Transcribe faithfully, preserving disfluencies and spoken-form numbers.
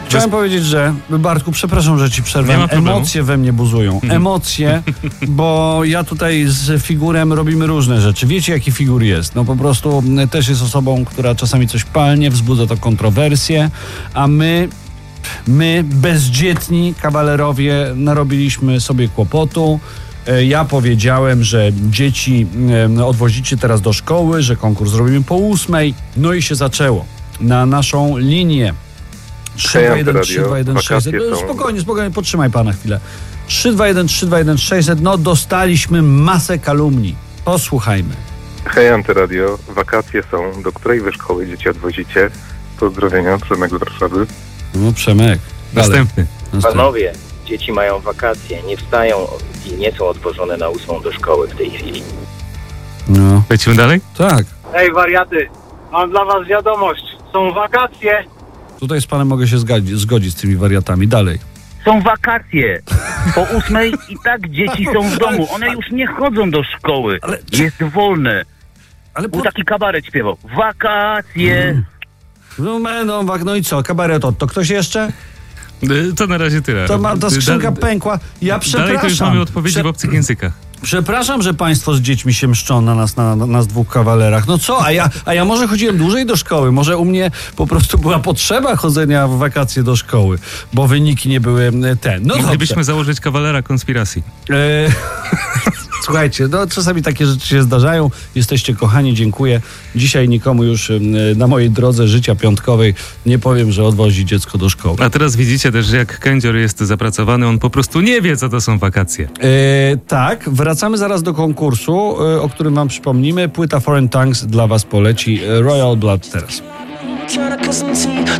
Chciałem Bez... powiedzieć, że Bartku, przepraszam, że ci przerwę. Emocje we mnie buzują. Emocje, bo ja tutaj z Figurem robimy różne rzeczy. Wiecie, jaki Figur jest? No po prostu też jest osobą, która czasami coś palnie, wzbudza to kontrowersje, a my, my bezdzietni kawalerowie narobiliśmy sobie kłopotu. Ja powiedziałem, że dzieci odwozicie teraz do szkoły, że konkurs zrobimy po ósmej. No i się zaczęło. Na naszą linię trzy dwa jeden trzy dwa jeden sześćset. Spokojnie, spokojnie, potrzymaj pana chwilę. trzy dwa jeden trzy dwa jeden sześćset. No dostaliśmy masę kalumni. Posłuchajmy. Hej, Antyradio. Wakacje są. Do której wy szkoły dzieci odwozicie? Pozdrowienia, Przemek z Warszawy. No Przemek. Następny. Następny. Panowie, dzieci mają wakacje, nie wstają i nie są odwożone na ósmą do szkoły w tej chwili. No. Lecimy dalej? Tak. Hej wariaty, mam dla was wiadomość. Są wakacje. Tutaj z panem mogę się zgodzić, zgodzić z tymi wariatami. Dalej. Są wakacje. Po ósmej i tak dzieci są w domu. One już nie chodzą do szkoły. Ale... Jest wolne. Ale Był po... taki kabaret śpiewał. Wakacje. No, no, no i co? Kabaret od to ktoś jeszcze? To na razie tyle. To ma, ta skrzynka da, pękła. Ja przepraszam. Dalej to już mamy odpowiedzi Prze... w obcych językach. Przepraszam, że państwo z dziećmi się mszczą na nas, na, na nas dwóch kawalerach. No co, a ja, a ja może chodziłem dłużej do szkoły. Może u mnie po prostu była potrzeba chodzenia w wakacje do szkoły, bo wyniki nie były te. No moglibyśmy założyć kawalera konspiracji. E... Słuchajcie, no czasami takie rzeczy się zdarzają. Jesteście kochani, dziękuję. Dzisiaj nikomu już na mojej drodze życia piątkowej nie powiem, że odwozi dziecko do szkoły. A teraz widzicie też, jak kędzior jest zapracowany. On po prostu nie wie, co to są wakacje. E, tak, wracamy zaraz do konkursu, e, o którym wam przypomnimy. Płyta Foreign Tongues dla was poleci. Royal Blood teraz.